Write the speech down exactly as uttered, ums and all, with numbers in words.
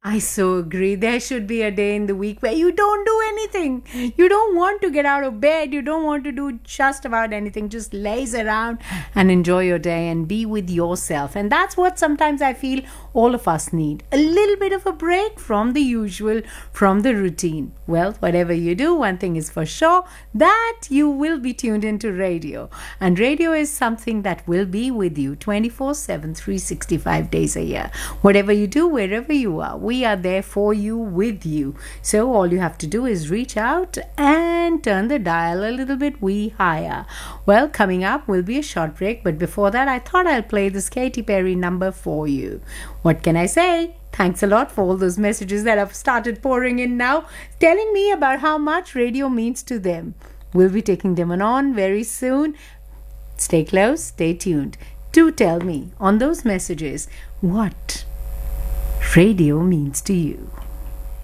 I so agree. There should be a day in the week where you don't do anything. You don't want to get out of bed. You don't want to do just about anything. Just laze around and enjoy your day and be with yourself. And that's what sometimes I feel all of us need. A little bit of a break from the usual, from the routine. Well, whatever you do, one thing is for sure, that you will be tuned into radio. And radio is something that will be with you twenty-four seven, three hundred sixty-five days a year. Whatever you do, wherever you are, we are there for you, with you. So all you have to do is reach out and turn the dial a little bit wee higher. Well, coming up will be a short break, but before that I thought I'll play this Katy Perry number for you. What can I say? Thanks a lot for all those messages that have started pouring in now, telling me about how much radio means to them. We'll be taking them on very soon. Stay close, stay tuned. Do tell me on those messages what radio means to you.